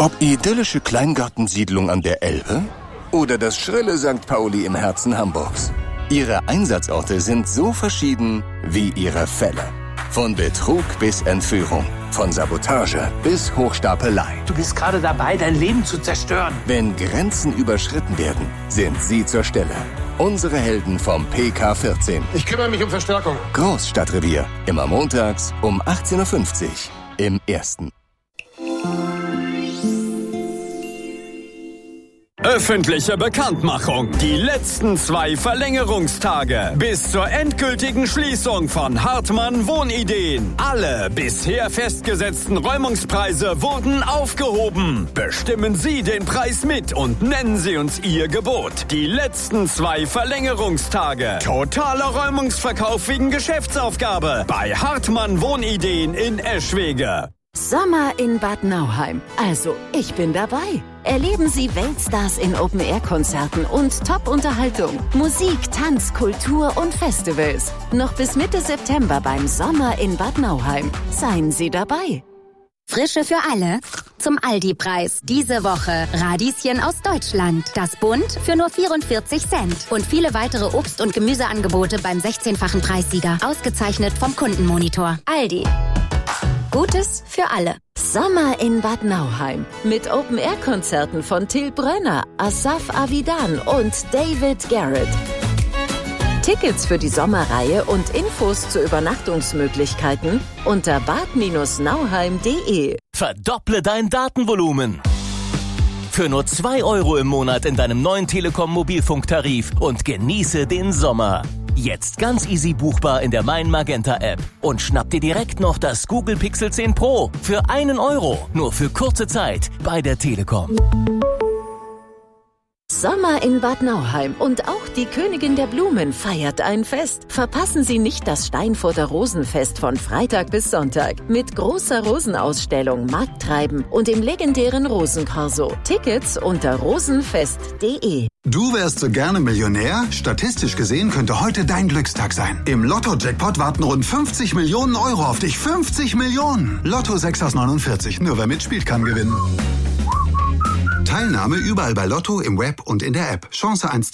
Ob idyllische Kleingartensiedlung an der Elbe oder das schrille St. Pauli im Herzen Hamburgs. Ihre Einsatzorte sind so verschieden wie ihre Fälle. Von Betrug bis Entführung, von Sabotage bis Hochstapelei. Du bist gerade dabei, dein Leben zu zerstören. Wenn Grenzen überschritten werden, sind sie zur Stelle. Unsere Helden vom PK14. Ich kümmere mich um Verstärkung. Großstadtrevier. Immer montags um 18.50 Uhr im Ersten. Öffentliche Bekanntmachung. Die letzten 2 Verlängerungstage bis zur endgültigen Schließung von Hartmann Wohnideen. Alle bisher festgesetzten Räumungspreise wurden aufgehoben. Bestimmen Sie den Preis mit und nennen Sie uns Ihr Gebot. Die letzten 2 Verlängerungstage. Totaler Räumungsverkauf wegen Geschäftsaufgabe bei Hartmann Wohnideen in Eschwege. Sommer in Bad Nauheim. Also, ich bin dabei. Erleben Sie Weltstars in Open-Air-Konzerten und Top-Unterhaltung. Musik, Tanz, Kultur und Festivals. Noch bis Mitte September beim Sommer in Bad Nauheim. Seien Sie dabei. Frische für alle zum Aldi-Preis. Diese Woche Radieschen aus Deutschland. Das Bund für nur 44 Cent. Und viele weitere Obst- und Gemüseangebote beim 16-fachen Preissieger. Ausgezeichnet vom Kundenmonitor. Aldi. Gutes für alle. Sommer in Bad Nauheim. Mit Open-Air-Konzerten von Till Brönner, Asaf Avidan und David Garrett. Tickets für die Sommerreihe und Infos zu Übernachtungsmöglichkeiten unter bad-nauheim.de. Verdopple dein Datenvolumen. Für nur 2 € im Monat in deinem neuen Telekom-Mobilfunktarif und genieße den Sommer. Jetzt ganz easy buchbar in der Mein Magenta App. Und schnapp dir direkt noch das Google Pixel 10 Pro für 1 €. Nur für kurze Zeit bei der Telekom. Sommer in Bad Nauheim und auch die Königin der Blumen feiert ein Fest. Verpassen Sie nicht das Steinfurter Rosenfest von Freitag bis Sonntag mit großer Rosenausstellung, Markttreiben und dem legendären Rosenkorso. Tickets unter rosenfest.de. Du wärst so gerne Millionär? Statistisch gesehen könnte heute dein Glückstag sein. Im Lotto-Jackpot warten rund 50 Millionen € auf dich. 50 Millionen! Lotto 6 aus 49. Nur wer mitspielt, kann gewinnen. Teilnahme überall bei Lotto, im Web und in der App. Chance 1